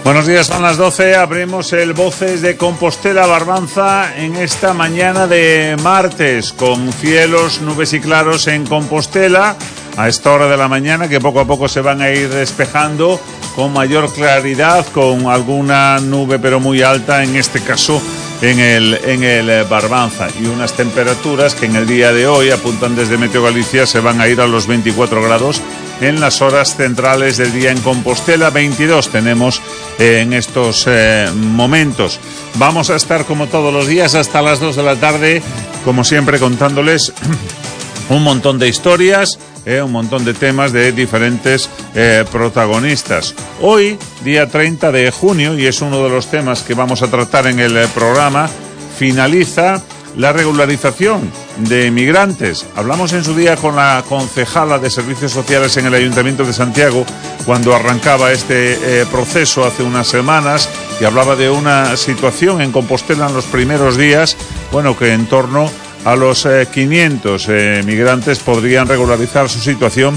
Buenos días, son las 12, abrimos el Voces de Compostela Barbanza en esta mañana de martes, con cielos, nubes y claros en Compostela a esta hora de la mañana, que poco a poco se van a ir despejando con mayor claridad, con alguna nube pero muy alta, en este caso en el Barbanza, y unas temperaturas que en el día de hoy, apuntan desde Meteo Galicia, se van a ir a los 24 grados en las horas centrales del día en Compostela. 22 tenemos en estos momentos. Vamos a estar como todos los días hasta las 2 de la tarde, como siempre, contándoles un montón de historias, un montón de temas de diferentes protagonistas. Hoy, día 30 de junio, y es uno de los temas que vamos a tratar en el programa, finaliza la regularización de migrantes. Hablamos en su día con la concejala de Servicios Sociales en el Ayuntamiento de Santiago, cuando arrancaba este proceso hace unas semanas, y hablaba de una situación en Compostela en los primeros días, bueno, que en torno a los 500 migrantes podrían regularizar su situación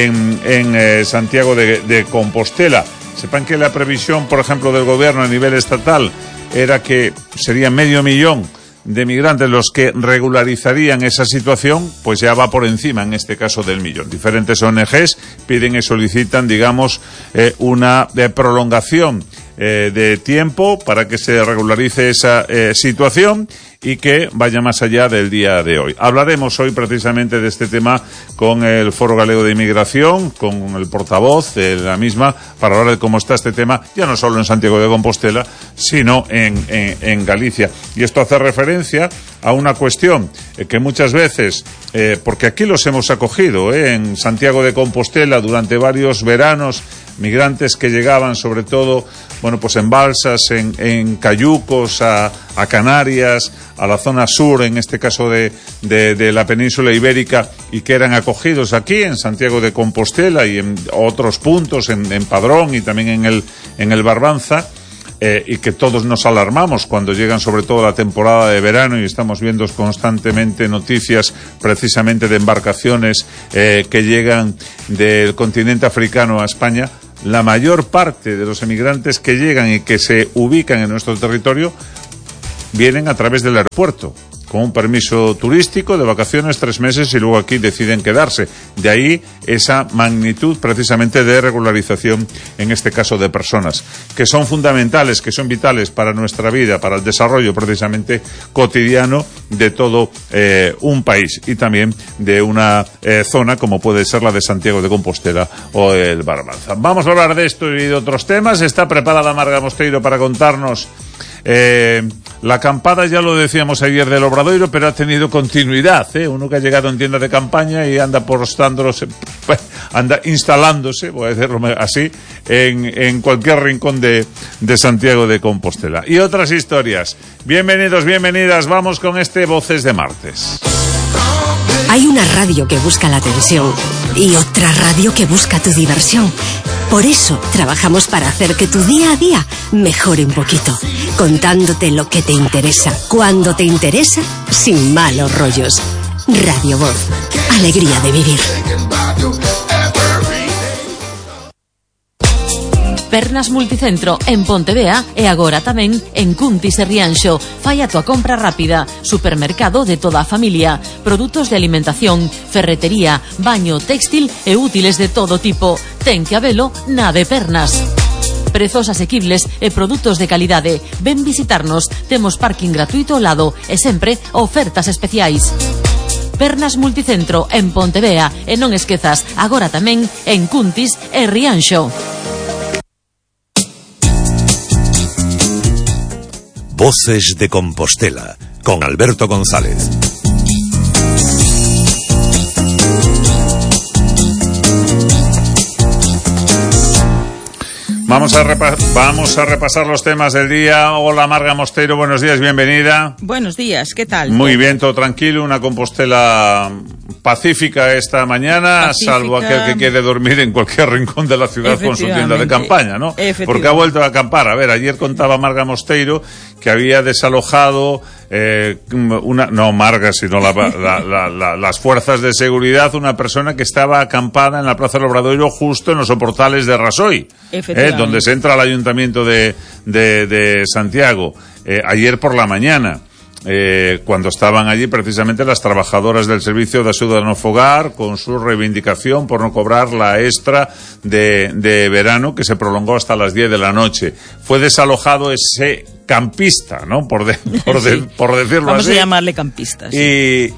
en Santiago de Compostela. Sepan que la previsión, por ejemplo, del gobierno a nivel estatal era que serían 500.000 de migrantes los que regularizarían esa situación, pues ya va por encima, en este caso, del 1.000.000. Diferentes ONGs piden y solicitan, digamos, una prolongación de tiempo para que se regularice esa situación y que vaya más allá del día de hoy. Hablaremos hoy precisamente de este tema con el Foro Galego de Inmigración, con el portavoz de la misma, para hablar de cómo está este tema, ya no solo en Santiago de Compostela, sino en Galicia. Y esto hace referencia a una cuestión que muchas veces, porque aquí los hemos acogido, en Santiago de Compostela durante varios veranos, migrantes que llegaban sobre todo, bueno, pues en balsas, en cayucos, a Canarias, a la zona sur, en este caso de la península ibérica, y que eran acogidos aquí en Santiago de Compostela y en otros puntos, en Padrón y también en el Barbanza, y que todos nos alarmamos cuando llegan sobre todo la temporada de verano, y estamos viendo constantemente noticias precisamente de embarcaciones que llegan del continente africano a España. La mayor parte de los emigrantes que llegan y que se ubican en nuestro territorio vienen a través del aeropuerto, con un permiso turístico de vacaciones 3 meses, y luego aquí deciden quedarse. De ahí esa magnitud precisamente de regularización, en este caso de personas, que son fundamentales, que son vitales para nuestra vida, para el desarrollo precisamente cotidiano de todo un país, y también de una zona como puede ser la de Santiago de Compostela o el Barbanza. Vamos a hablar de esto y de otros temas. Está preparada Marga Mosteiro para contarnos la acampada, ya lo decíamos ayer, del Obradoiro, pero ha tenido continuidad, uno que ha llegado en tienda de campaña y anda anda instalándose, voy a decirlo así, en cualquier rincón de Santiago de Compostela. Y otras historias. Bienvenidos, bienvenidas, vamos con este Voces de martes. Hay una radio que busca la atención y otra radio que busca tu diversión. Por eso trabajamos para hacer que tu día a día mejore un poquito, contándote lo que te interesa, cuando te interesa, sin malos rollos. Radio Voz, alegría de vivir. Pernas Multicentro en Pontevea e agora tamén en Cuntis e Rianxo. Fai a tua compra rápida. Supermercado de toda a familia. Produtos de alimentación, ferretería, baño, textil e útiles de todo tipo. Ten que habelo na de Pernas. Prezos asequibles e produtos de calidade. Ven visitarnos. Temos parking gratuito ao lado e sempre ofertas especiais. Pernas Multicentro en Pontevea, e non esquezas, agora tamén en Cuntis e Rianxo. Voces de Compostela, con Alberto González. Vamos a repasar los temas del día. Hola Marga Mosteiro, buenos días, bienvenida. Buenos días, ¿qué tal? Muy bien, todo tranquilo, una Compostela pacífica esta mañana, salvo aquel que quiere dormir en cualquier rincón de la ciudad con su tienda de campaña, ¿no? Porque ha vuelto a acampar. A ver, ayer contaba Marga Mosteiro que había desalojado las fuerzas de seguridad, una persona que estaba acampada en la Plaza del Obradoiro, justo en los soportales de Rasoy, donde se entra al Ayuntamiento de Santiago, ayer por la mañana. Cuando estaban allí precisamente las trabajadoras del Servicio de Ayuda no Fogar con su reivindicación por no cobrar la extra de verano que se prolongó hasta las 10 de la noche. Fue desalojado ese campista, ¿no? Por decirlo así. Vamos a llamarle campista. Sí.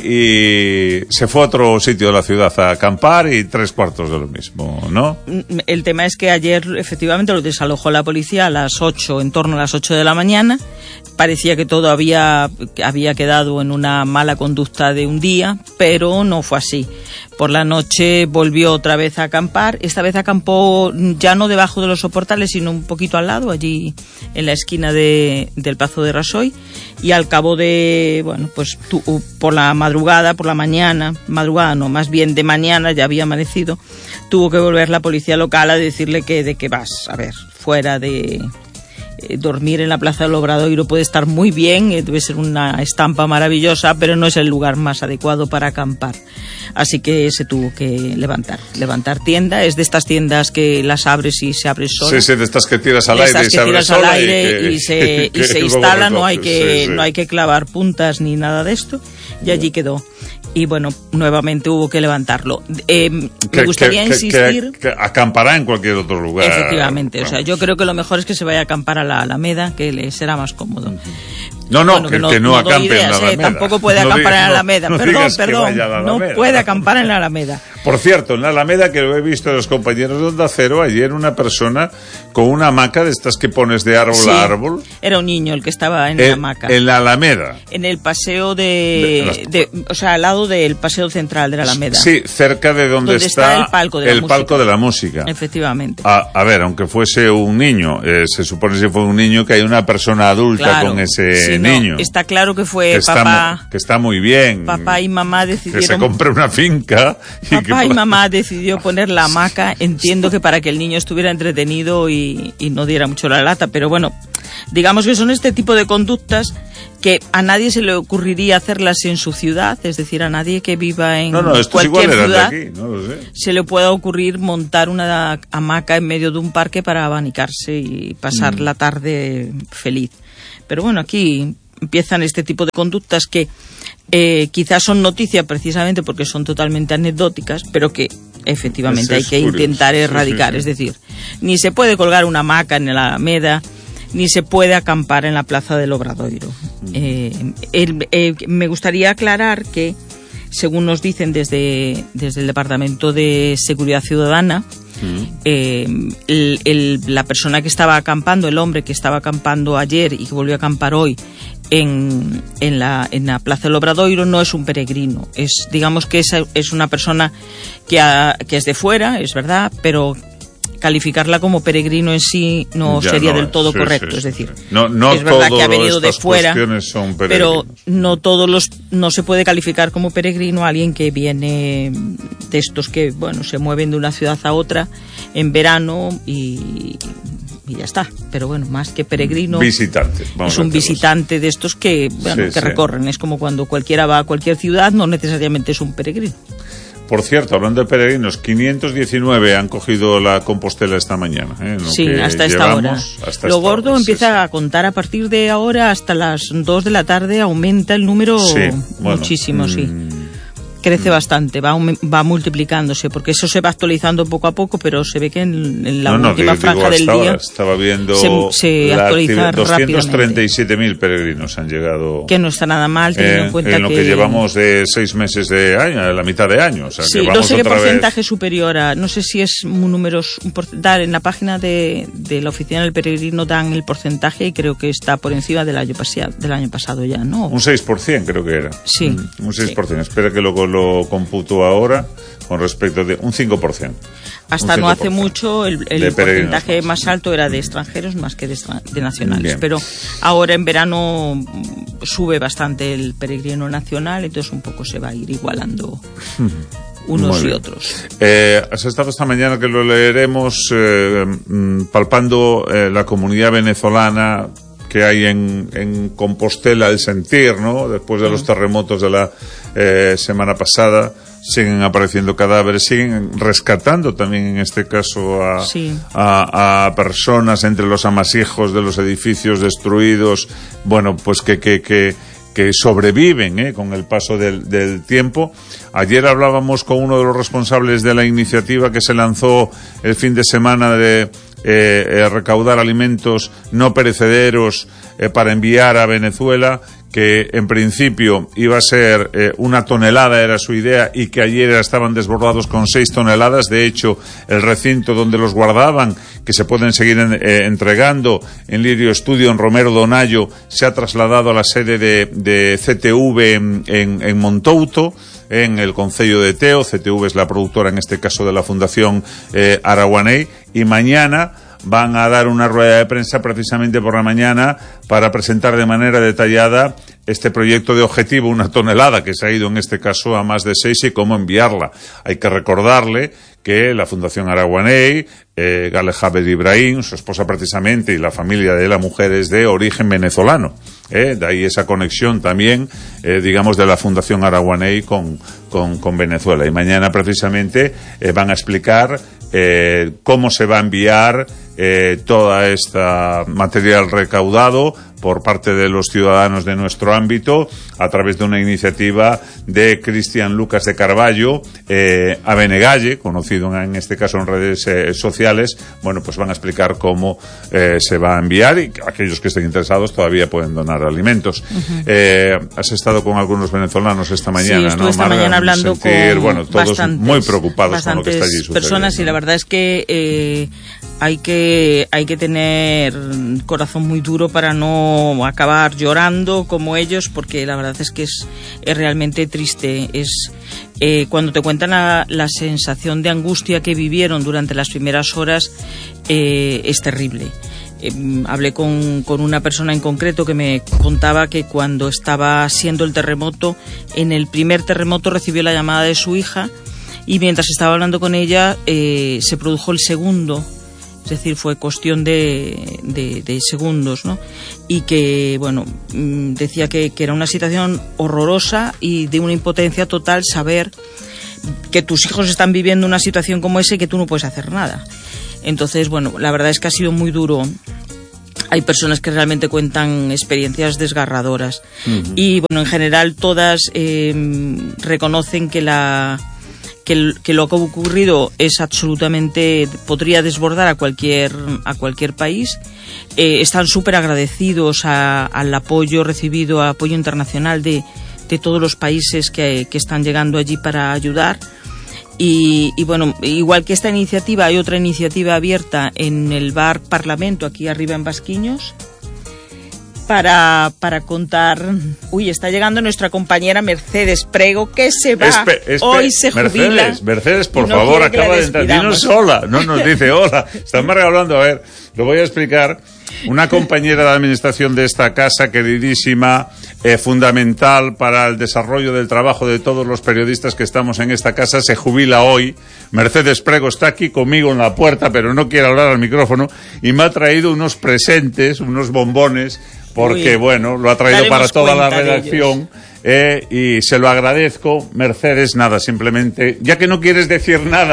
Y se fue a otro sitio de la ciudad a acampar y 3/4 de lo mismo, ¿no? El tema es que ayer efectivamente lo desalojó la policía a las 8, en torno a las 8 de la mañana. Parecía que todo había quedado en una mala conducta de un día, pero no fue así. Por la noche volvió otra vez a acampar. Esta vez acampó ya no debajo de los soportales, sino un poquito al lado, allí en la esquina del Pazo de Rasoy. Y al cabo de, por la mañana, más bien de mañana, ya había amanecido, tuvo que volver la policía local a decirle que de qué vas, a ver, fuera de... dormir en la Plaza del Obradoiro puede estar muy bien, debe ser una estampa maravillosa, pero no es el lugar más adecuado para acampar. Así que se tuvo que levantar tienda. Es de estas tiendas que las abres y se abre sola. Sí, de estas que tiras al aire y se abre sola y se instala, no hay que clavar puntas ni nada de esto, y allí quedó. Y bueno, nuevamente hubo que levantarlo. Me gustaría insistir... Que acampará en cualquier otro lugar. Efectivamente, o sea, yo creo que lo mejor es que se vaya a acampar a la Alameda, que le será más cómodo. Que no acampe en la Alameda. Tampoco puede acampar en la Alameda. Perdón, no puede acampar en la Alameda. Por cierto, en la Alameda, que lo he visto a los compañeros de Onda Cero, ayer una persona con una hamaca de estas que pones de árbol a árbol. Era un niño el que estaba en la hamaca. En la Alameda. En el paseo o sea, al lado del paseo central de la Alameda. Sí, cerca de donde está el palco de la música. Efectivamente. A ver, aunque fuese un niño, se supone que fue un niño, que hay una persona adulta con ese niño. Está claro que fue papá. Que está muy bien. Papá y mamá decidieron... Que se compre una finca. Papá y mamá decidió poner la hamaca, entiendo que para que el niño estuviera entretenido y no diera mucho la lata, pero bueno, digamos que son este tipo de conductas que a nadie se le ocurriría hacerlas en su ciudad, es decir, a nadie que viva en cualquier ciudad se le pueda ocurrir montar una hamaca en medio de un parque para abanicarse y pasar la tarde feliz. Pero bueno, aquí empiezan este tipo de conductas que quizás son noticia precisamente porque son totalmente anecdóticas, pero que efectivamente hay que intentar erradicar. Es decir, ni se puede colgar una hamaca en la Alameda, ni se puede acampar en la Plaza del Obradoiro. Me gustaría aclarar que, según nos dicen desde el Departamento de Seguridad Ciudadana, la persona que estaba acampando, el hombre que estaba acampando ayer y que volvió a acampar hoy en la Plaza del Obradoiro, no es un peregrino. Digamos que es una persona que es de fuera, es verdad, pero calificarla como peregrino en sí no sería del todo correcto. Es decir, no es verdad que ha venido de fuera, pero no se puede calificar como peregrino a alguien que viene de estos que se mueven de una ciudad a otra en verano y ya está. Pero bueno, más que peregrino, visitante, es un visitante de estos que recorren. Es como cuando cualquiera va a cualquier ciudad, no necesariamente es un peregrino. Por cierto, hablando de peregrinos, 519 han cogido la Compostela esta mañana. Sí, hasta esta hora. Lo gordo empieza a contar a partir de ahora hasta las 2 de la tarde, aumenta el número muchísimo, sí. Crece bastante, va multiplicándose, porque eso se va actualizando poco a poco, pero se ve que en la última franja del día estaba viendo se actualiza rápidamente. 237.000 peregrinos han llegado. Que no está nada mal, teniendo en cuenta en lo que llevamos de 6 meses de año, la mitad de año. O sea, sí, no sé qué porcentaje superior a, no sé si es números, en la página de la oficina del peregrino dan el porcentaje y creo que está por encima del año pasado ya, ¿no? Un 6% creo que era. Sí. Un 6%. Sí. Espera que lo computo ahora con respecto de un 5%. Hasta no hace mucho el porcentaje más alto era de extranjeros más que de nacionales. Bien. Pero ahora en verano sube bastante el peregrino nacional, entonces un poco se va a ir igualando unos y otros. Has estado esta mañana, que lo leeremos, palpando la comunidad venezolana que hay en Compostela, el sentir, ¿no? Después de los terremotos de la semana pasada, siguen apareciendo cadáveres, siguen rescatando también en este caso a personas entre los amasijos de los edificios destruidos, bueno, pues que sobreviven con el paso del tiempo. Ayer hablábamos con uno de los responsables de la iniciativa que se lanzó el fin de semana de recaudar alimentos no perecederos para enviar a Venezuela, que en principio iba a ser 1 tonelada, era su idea, y que ayer estaban desbordados con 6 toneladas. De hecho, el recinto donde los guardaban, que se pueden seguir entregando en Lirio Studio, en Romero Donayo, se ha trasladado a la sede de CTV en Montouto, en el concello de Teo. CTV es la productora, en este caso, de la Fundación Araguaney, y mañana van a dar una rueda de prensa precisamente por la mañana para presentar de manera detallada este proyecto de objetivo, 1 tonelada, que se ha ido en este caso a más de 6, y cómo enviarla. Hay que recordarle que la Fundación Araguaney, Gale Javed Ibrahim, su esposa precisamente, y la familia de la mujer es de origen venezolano. De ahí esa conexión también, digamos, de la Fundación Araguaney con Venezuela. Y mañana precisamente van a explicar cómo se va a enviar toda esta material recaudado por parte de los ciudadanos de nuestro ámbito, a través de una iniciativa de Cristian Lucas de Carballo, a Benegalle, conocido en este caso en redes sociales. Bueno, pues van a explicar cómo se va a enviar, y aquellos que estén interesados todavía pueden donar alimentos. Has estado con algunos venezolanos esta mañana, sí, ¿no? Esta mañana hablando con bueno, todos muy preocupados con lo que está allí sucediendo. Personas, y la verdad es que hay que tener corazón muy duro para no acabar llorando como ellos, porque la verdad es que es realmente triste. Cuando te cuentan la sensación de angustia que vivieron durante las primeras horas, es terrible. Hablé con una persona en concreto que me contaba que cuando estaba siendo el terremoto, en el primer terremoto recibió la llamada de su hija, y mientras estaba hablando con ella se produjo el segundo. Es decir, fue cuestión de segundos, ¿no? Y que, bueno, decía que era una situación horrorosa y de una impotencia total saber que tus hijos están viviendo una situación como esa y que tú no puedes hacer nada. Entonces, bueno, la verdad es que ha sido muy duro. Hay personas que realmente cuentan experiencias desgarradoras. Y, bueno, en general todas reconocen que lo que ha ocurrido es absolutamente, podría desbordar a cualquier país. Están súper agradecidos al apoyo recibido, apoyo internacional de todos los países que están llegando allí para ayudar. Y bueno, igual que esta iniciativa, hay otra iniciativa abierta en el bar Parlamento, aquí arriba en Basquiños, para contar. Uy, está llegando nuestra compañera Mercedes Prego, que se va. Hoy se jubila. Mercedes, por favor, acaba de entrar. Dinos hola. No nos dice hola. Estamos hablando, a ver, lo voy a explicar. Una compañera de administración de esta casa, queridísima, fundamental para el desarrollo del trabajo de todos los periodistas que estamos en esta casa, se jubila hoy. Mercedes Prego está aquí conmigo en la puerta, pero no quiere hablar al micrófono, y me ha traído unos presentes, unos bombones, porque, bueno, lo ha traído para toda la redacción, y se lo agradezco. Mercedes, nada, simplemente, ya que no quieres decir nada,